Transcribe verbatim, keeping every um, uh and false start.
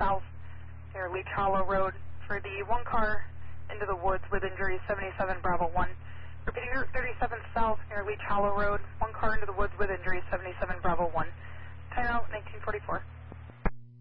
south near Leech Hollow Road for the one car into the woods with injuries, seventy-seven Bravo one. Repeating Route thirty-seven south near Leech Hollow Road, one car into the woods with injuries, seventy-seven Bravo one. Time out, nineteen forty-four.